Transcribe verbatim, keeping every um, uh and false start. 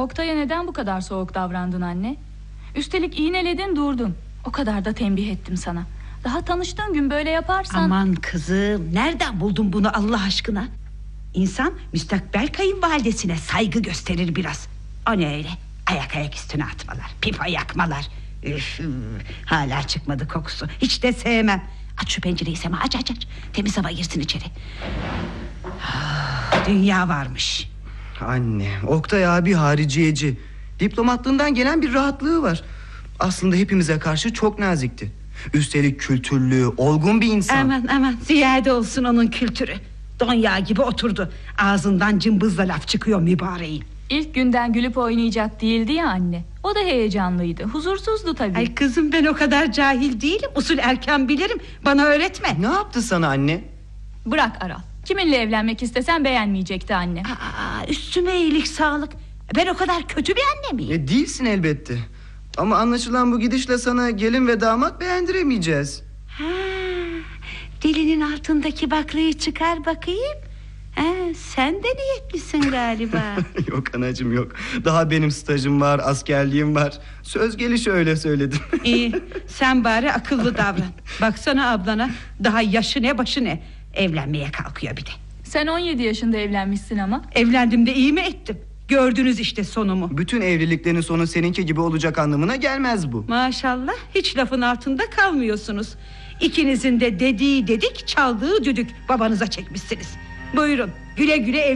Oktay'a neden bu kadar soğuk davrandın anne? Üstelik iğneledin durdun. O kadar da tembih ettim sana. Daha tanıştığın gün böyle yaparsan... Aman kızım, nereden buldun bunu Allah aşkına? İnsan müstakbel kayınvalidesine saygı gösterir biraz. O ne öyle? Ayak ayak üstüne atmalar, pipa yakmalar. Üf, hala çıkmadı kokusu. Hiç de sevmem. Aç şu pencereyi Sema, aç aç aç. Temiz hava girsin içeri. Ah, dünya varmış. Anne, Oktay abi hariciyeci. Diplomatlığından gelen bir rahatlığı var. Aslında hepimize karşı çok nazikti. Üstelik kültürlü, olgun bir insan. Aman aman, ziyade olsun onun kültürü. Don yağı gibi oturdu. Ağzından cımbızla laf çıkıyor mübareğin. İlk günden gülüp oynayacak değildi ya anne. O da heyecanlıydı, huzursuzdu tabii. Ay kızım, ben o kadar cahil değilim. Usul erken bilirim, bana öğretme. Ne yaptı sana anne? Bırak Aral. Kiminle evlenmek istesen beğenmeyecekti anne. Aa, üstüme iyilik sağlık. Ben o kadar kötü bir anne miyim? E, değilsin elbette. Ama anlaşılan bu gidişle sana gelin ve damat beğendiremeyeceğiz. Ha, dilinin altındaki baklayı çıkar bakayım. Ha, sen de niyetlisin galiba. Yok anacığım yok. Daha benim stajım var, askerliğim var. Söz gelişi öyle söyledim. İyi, sen bari akıllı davran. Baksana ablana, daha yaşı ne başı ne. Evlenmeye kalkıyor bir de. Sen on yedi yaşında evlenmişsin ama. Evlendim de iyi mi ettim? Gördünüz işte sonumu. Bütün evliliklerin sonu seninki gibi olacak anlamına gelmez bu. Maşallah, hiç lafın altında kalmıyorsunuz. İkinizin de dediği dedik, çaldığı düdük babanıza çekmişsiniz. Buyurun, güle güle ev